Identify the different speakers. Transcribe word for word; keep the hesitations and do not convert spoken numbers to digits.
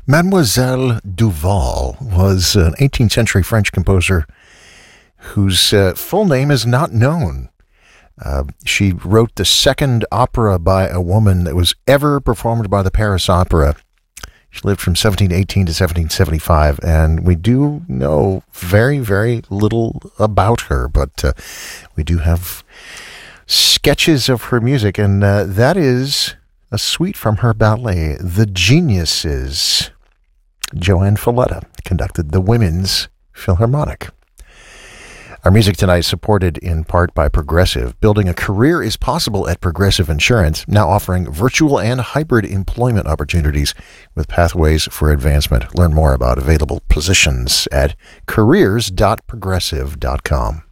Speaker 1: Mademoiselle Duval was an eighteenth century French composer whose uh, full name is not known. Uh, she wrote the second opera by a woman that was ever performed by the Paris Opera. She lived from seventeen eighteen to seventeen seventy-five, and we do know very, very little about her, but uh, we do have sketches of her music, and uh, that is a suite from her ballet, The Geniuses. Joanne Falletta conducted the Women's Philharmonic. Our music tonight is supported in part by Progressive. Building a career is possible at Progressive Insurance, now offering virtual and hybrid employment opportunities with pathways for advancement. Learn more about available positions at careers dot progressive dot com.